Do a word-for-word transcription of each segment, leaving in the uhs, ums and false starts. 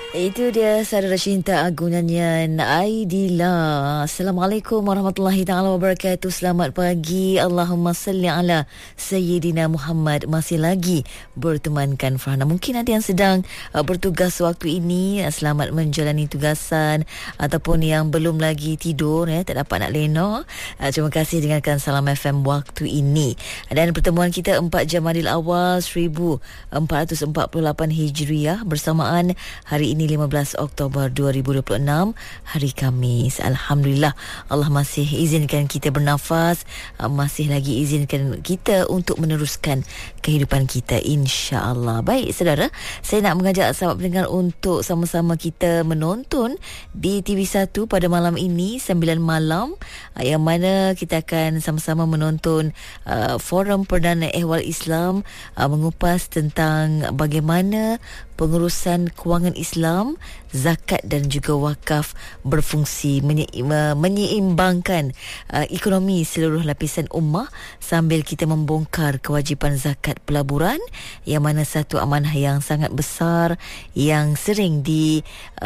Itu dia saudara cinta Agu nyanyian Aidila. Assalamualaikum warahmatullahi taala wabarakatuh. Selamat pagi. Allahumma salli ala Sayyidina Muhammad. Masih lagi bertemankan Farhana. Mungkin ada yang sedang uh, bertugas waktu ini, uh, selamat menjalani tugasan, ataupun yang belum lagi tidur, ya, tak dapat nak lena. Uh, terima kasih dengarkan Salam F M waktu ini. Dan pertemuan kita empat Jamadil Awal seribu empat ratus empat puluh lapan Hijriah bersamaan hari ini lima belas Oktober dua ribu dua puluh enam, hari Khamis. Alhamdulillah, Allah masih izinkan kita bernafas, masih lagi izinkan kita untuk meneruskan kehidupan kita, insya-Allah. Baik saudara, saya nak mengajak sahabat pendengar untuk sama-sama kita menonton di T V satu pada malam ini sembilan malam, yang mana kita akan sama-sama menonton uh, Forum Perdana Ehwal Islam, uh, mengupas tentang bagaimana pengurusan kewangan Islam, zakat dan juga wakaf berfungsi menye- menyeimbangkan uh, ekonomi seluruh lapisan ummah sambil kita membongkar kewajipan zakat pelaburan, yang mana satu amanah yang sangat besar yang sering di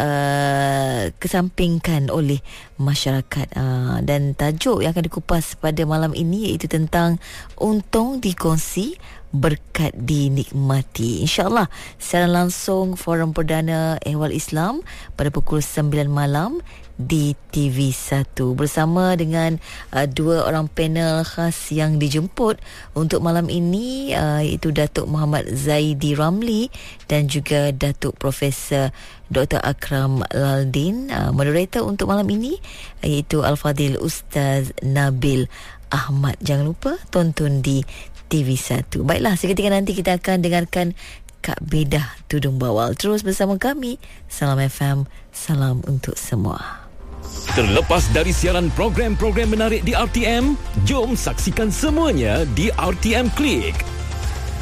uh, kesampingkan oleh masyarakat. Uh, dan tajuk yang akan dikupas pada malam ini iaitu tentang untung dikongsi, berkat dinikmati. InsyaAllah secara langsung Forum Perdana Ehwal Islam pada pukul sembilan malam di T V satu bersama dengan uh, dua orang panel khas yang dijemput untuk malam ini, uh, iaitu Datuk Muhammad Zaidi Ramli dan juga Datuk Profesor Doktor Akram Laldin. Uh, moderator untuk malam ini iaitu Al-Fadhil Ustaz Nabil Ahmad. Jangan lupa tonton di T V satu. Baiklah, seketika nanti kita akan dengarkan Kak Bedah Tudung Bawal. Terus bersama kami, Salam F M, salam untuk semua. Terlepas dari siaran program-program menarik di R T M, jom saksikan semuanya di R T M Klik.